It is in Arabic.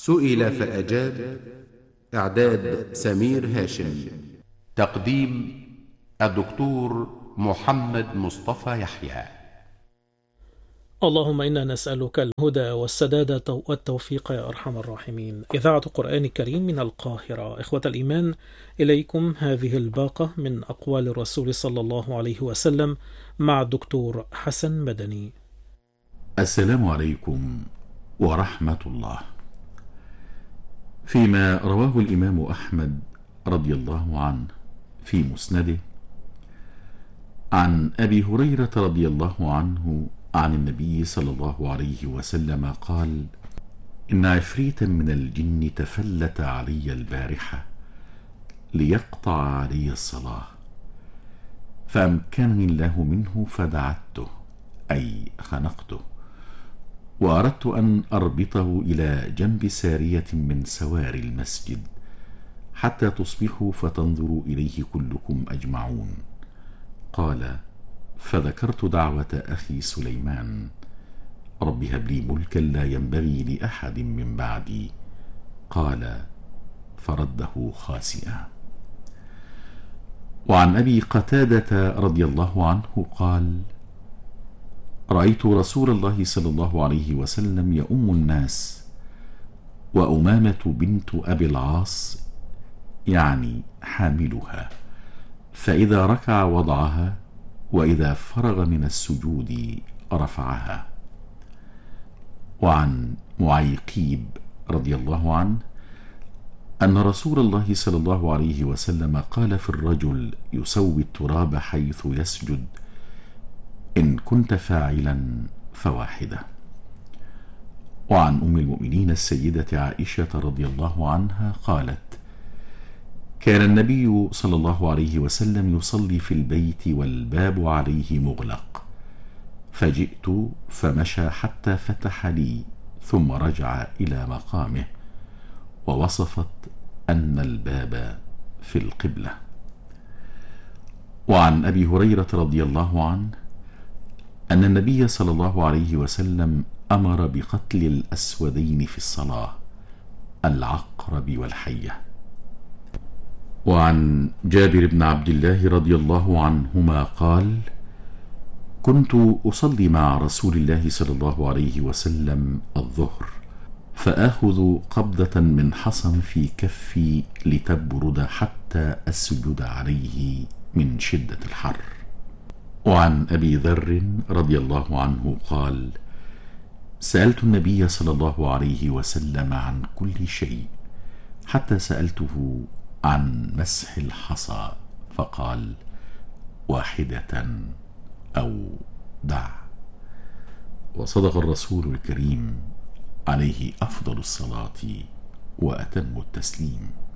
سئل فأجاب. إعداد سمير هاشم. تقديم الدكتور محمد مصطفى يحيى. اللهم إنا نسألك الهدى والسداد والتوفيق يا أرحم الراحمين. إذاعة قرآن كريم من القاهرة. إخوة الإيمان، إليكم هذه الباقة من أقوال الرسول صلى الله عليه وسلم مع الدكتور حسن مدني. السلام عليكم ورحمة الله. فيما رواه الإمام أحمد رضي الله عنه في مسنده عن أبي هريرة رضي الله عنه عن النبي صلى الله عليه وسلم قال: إن عفريتا من الجن تفلت علي البارحة ليقطع علي الصلاة، فأمكنني الله منه فدعته، أي خنقته، وأردت أن أربطه إلى جنب سارية من سواري المسجد حتى تصبحوا فتنظروا إليه كلكم أجمعون. قال: فذكرت دعوة أخي سليمان: رب هب لي ملكا لا ينبغي لأحد من بعدي. قال: فرده خاسئا. وعن أبي قتادة رضي الله عنه قال: رأيت رسول الله صلى الله عليه وسلم يؤم الناس، وأمامة بنت أبي العاص يعني حاملها، فإذا ركع وضعها، وإذا فرغ من السجود رفعها. وعن معيقيب رضي الله عنه أن رسول الله صلى الله عليه وسلم قال في الرجل يسوي التراب حيث يسجد: إن كنت فاعلا فواحدة. وعن أم المؤمنين السيدة عائشة رضي الله عنها قالت: كان النبي صلى الله عليه وسلم يصلي في البيت والباب عليه مغلق، فجئت فمشى حتى فتح لي ثم رجع إلى مقامه، ووصفت أن الباب في القبلة. وعن أبي هريرة رضي الله عنه أن النبي صلى الله عليه وسلم أمر بقتل الأسودين في الصلاة، العقرب والحية. وعن جابر بن عبد الله رضي الله عنهما قال: كنت أصلي مع رسول الله صلى الله عليه وسلم الظهر، فآخذ قبضة من حصى في كفي لتبرد حتى السجود عليه من شدة الحر. وعن أبي ذر رضي الله عنه قال: سألت النبي صلى الله عليه وسلم عن كل شيء حتى سألته عن مسح الحصى، فقال: واحدة أو دع. وصدق الرسول الكريم عليه أفضل الصلاة وأتم التسليم.